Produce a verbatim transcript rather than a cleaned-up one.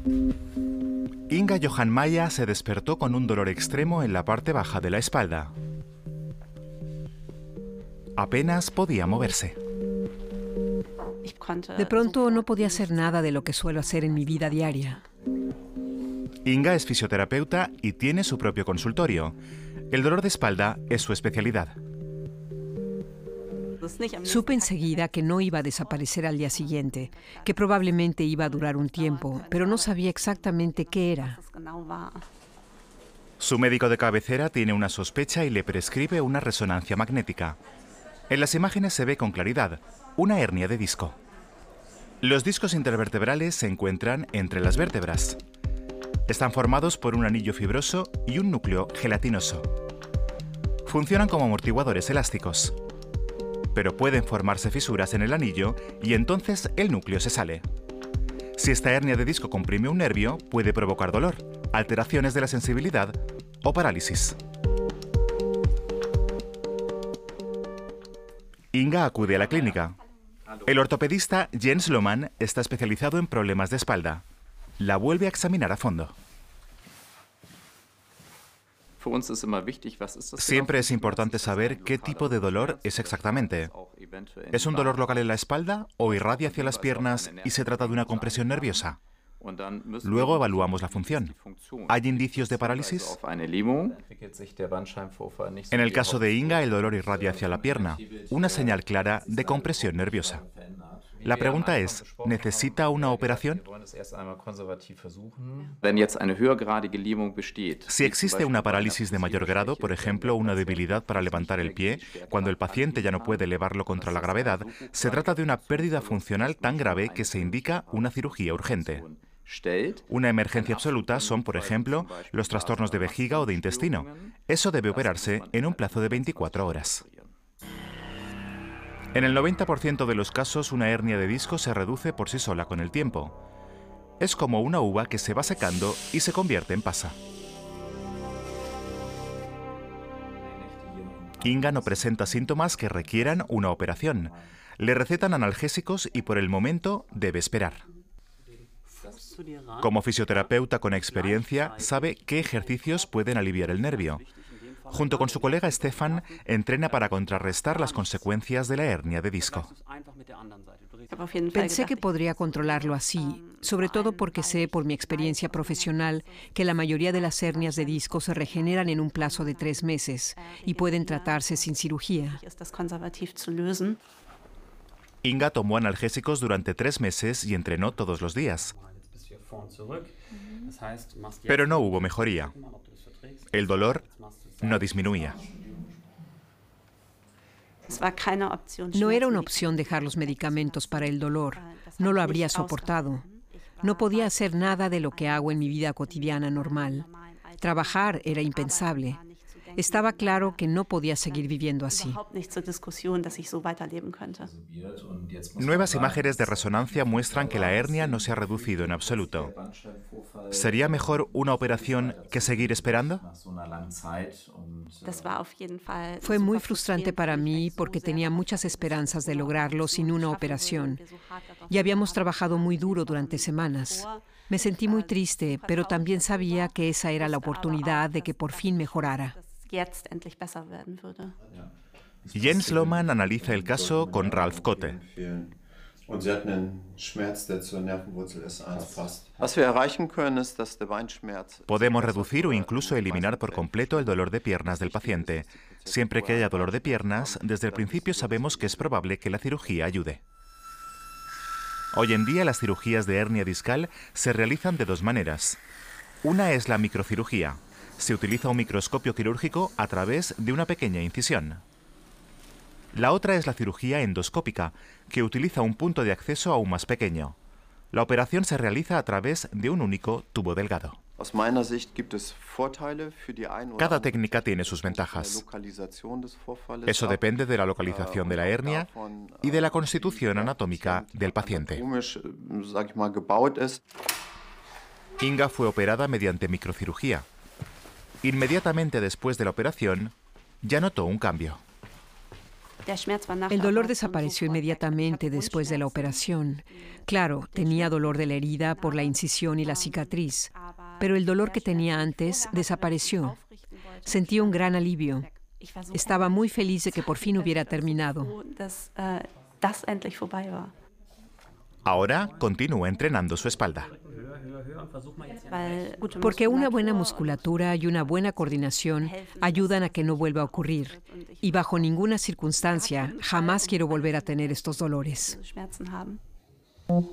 Inga Johan Maya se despertó con un dolor extremo en la parte baja de la espalda. Apenas podía moverse. De pronto no podía hacer nada de lo que suelo hacer en mi vida diaria. Inga es fisioterapeuta y tiene su propio consultorio. El dolor de espalda es su especialidad. Supe enseguida que no iba a desaparecer al día siguiente, que probablemente iba a durar un tiempo, pero no sabía exactamente qué era. Su médico de cabecera tiene una sospecha y le prescribe una resonancia magnética. En las imágenes se ve con claridad una hernia de disco. Los discos intervertebrales se encuentran entre las vértebras. Están formados por un anillo fibroso y un núcleo gelatinoso. Funcionan como amortiguadores elásticos. Pero pueden formarse fisuras en el anillo y entonces el núcleo se sale. Si esta hernia de disco comprime un nervio, puede provocar dolor, alteraciones de la sensibilidad o parálisis. Inga acude a la clínica. El ortopedista Jens Lohmann está especializado en problemas de espalda. La vuelve a examinar a fondo. Siempre es importante saber qué tipo de dolor es exactamente. ¿Es un dolor local en la espalda o irradia hacia las piernas y se trata de una compresión nerviosa? Luego evaluamos la función. ¿Hay indicios de parálisis? En el caso de Inga, el dolor irradia hacia la pierna, una señal clara de compresión nerviosa. La pregunta es, ¿necesita una operación? Si existe una parálisis de mayor grado, por ejemplo, una debilidad para levantar el pie, cuando el paciente ya no puede elevarlo contra la gravedad, se trata de una pérdida funcional tan grave que se indica una cirugía urgente. Una emergencia absoluta son, por ejemplo, los trastornos de vejiga o de intestino. Eso debe operarse en un plazo de veinticuatro horas. En el noventa por ciento de los casos, una hernia de disco se reduce por sí sola con el tiempo. Es como una uva que se va secando y se convierte en pasa. Inga no presenta síntomas que requieran una operación. Le recetan analgésicos y por el momento debe esperar. Como fisioterapeuta con experiencia, sabe qué ejercicios pueden aliviar el nervio. Junto con su colega Stefan, entrena para contrarrestar las consecuencias de la hernia de disco. Pensé que podría controlarlo así, sobre todo porque sé por mi experiencia profesional que la mayoría de las hernias de disco se regeneran en un plazo de tres meses y pueden tratarse sin cirugía. Inga tomó analgésicos durante tres meses y entrenó todos los días. Pero no hubo mejoría. El dolor no disminuía. No era una opción dejar los medicamentos para el dolor. No lo habría soportado. No podía hacer nada de lo que hago en mi vida cotidiana normal. Trabajar era impensable. Estaba claro que no podía seguir viviendo así. Nuevas imágenes de resonancia muestran que la hernia no se ha reducido en absoluto. ¿Sería mejor una operación que seguir esperando? Fue muy frustrante para mí porque tenía muchas esperanzas de lograrlo sin una operación. Y habíamos trabajado muy duro durante semanas. Me sentí muy triste, pero también sabía que esa era la oportunidad de que por fin mejorara. Jens Lohmann analiza el caso con Ralf Kotte. Podemos reducir o incluso eliminar por completo el dolor de piernas del paciente. Siempre que haya dolor de piernas, desde el principio sabemos que es probable que la cirugía ayude. Hoy en día las cirugías de hernia discal se realizan de dos maneras. Una es la microcirugía. Se utiliza un microscopio quirúrgico a través de una pequeña incisión. La otra es la cirugía endoscópica, que utiliza un punto de acceso aún más pequeño. La operación se realiza a través de un único tubo delgado. Cada técnica tiene sus ventajas. Eso depende de la localización de la hernia y de la constitución anatómica del paciente. Inga fue operada mediante microcirugía. Inmediatamente después de la operación, ya notó un cambio. El dolor desapareció inmediatamente después de la operación. Claro, tenía dolor de la herida por la incisión y la cicatriz, pero el dolor que tenía antes desapareció. Sentí un gran alivio. Estaba muy feliz de que por fin hubiera terminado. Ahora continúa entrenando su espalda. Porque una buena musculatura y una buena coordinación ayudan a que no vuelva a ocurrir. Y bajo ninguna circunstancia jamás quiero volver a tener estos dolores.